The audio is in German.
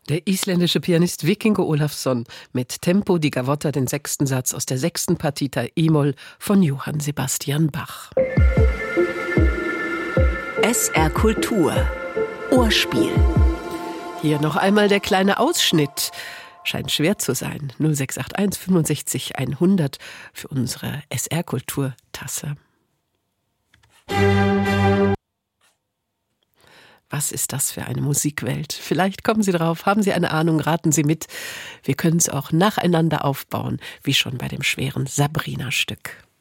Der isländische Pianist Vikingur Ólafsson mit Tempo di Gavotta, den 6. Satz aus der 6. Partita E-Moll von Johann Sebastian Bach. SR Kultur Ohrspiel. Hier noch einmal der kleine Ausschnitt. Scheint schwer zu sein. 0681 65 100 für unsere SR Kulturtasse. Was ist das für eine Musikwelt? Vielleicht kommen Sie drauf, haben Sie eine Ahnung, raten Sie mit. Wir können es auch nacheinander aufbauen, wie schon bei dem schweren Sabrina-Stück.